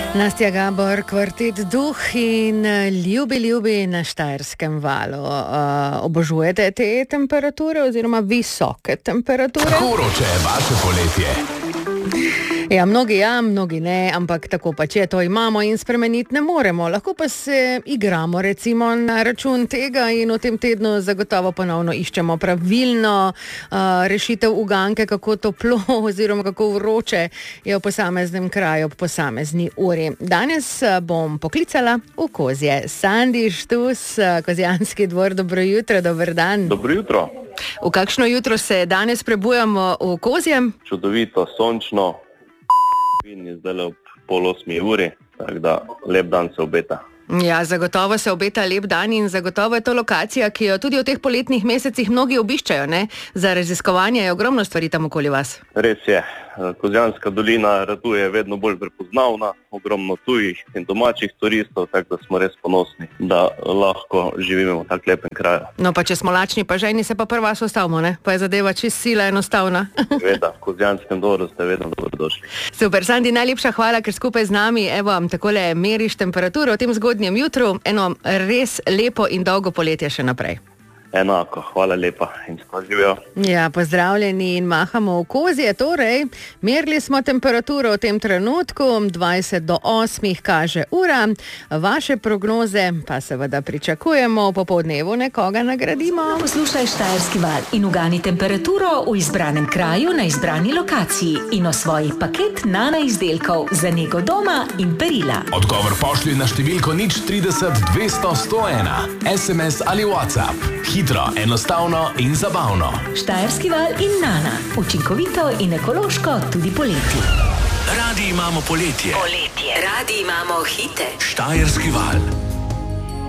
Nastja Gabor, kvartet Duh in ljubi na Štajerskem valu. Obožujete te temperature oziroma visoke temperature? Kako vroče je vaše poletje? Ja, mnogi ne, ampak tako pač je, to imamo in spremeniti ne moremo. Lahko pa se igramo recimo na račun tega in v tem tednu zagotovo ponovno iščemo pravilno rešitev uganke, kako toplo oziroma kako vroče je v posameznem kraju ob posamezni uri. Danes bom poklicala v Kozje. Sandi Štus, Kozjanski dvor, dobro jutro, dober dan. Dobro jutro. V kakšno jutro se danes prebujamo v Kozjem? Čudovito, sončno. In je zdaj ob 7:30, tako da lep dan se obeta. Ja, zagotovo se obeta lep dan in zagotovo je to lokacija, ki jo tudi v teh poletnih mesecih mnogi obiščajo, ne? Za raziskovanje je ogromno stvari tam okoli vas. Res je, Kozjanska dolina Ratu je vedno bolj prepoznavna, ogromno tujih in domačih turistov, tako da smo res ponosni, da lahko živimo v tak lepem kraju. No pa če smo lačni pa žejni, se pa prva vas ostavimo, ne? Pa je zadeva čist sila enostavna. Seveda, v Kozjanskem dvoru ste vedno dobrodošli. Super, Sandi, najlepša hvala, ker skupaj z nami, evo, takole meriš temperaturo v tem zgodnjem jutru, eno res lepo in dolgo poletje še naprej. Enako, hvala lepa in tako živijo. Ja, pozdravljeni in mahamo v Kozje. Torej, merili smo temperaturo v tem trenutku, 20 do 8 kaže ura. Vaše prognoze pa seveda pričakujemo, popoldnevu nekoga nagradimo. Poslušaj Štajerski val in ugani temperaturo v izbranem kraju na izbrani lokaciji in osvoji paket Nana izdelkov za nego doma in perila. Odgovor pošlji na številko 030 200 101, SMS ali WhatsApp. Hitro, enostavno in zabavno. Štajerski val in Nana. Učinkovito in ekološko tudi poleti. Radi imamo poletje. Radi imamo hite. Štajerski val.